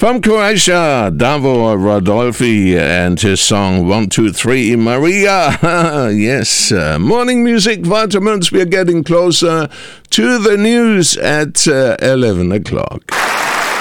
From Croatia, Davo Rodolfi and his song 123 Maria. Yes, morning music vitamins. We are getting closer to the news at 11 o'clock.